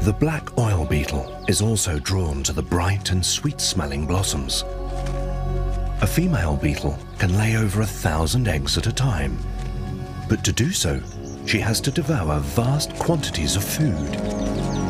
The black oil beetle is also drawn to the bright and sweet-smelling blossoms. A female beetle can lay over 1,000 eggs at a time, but to do so, she has to devour vast quantities of food.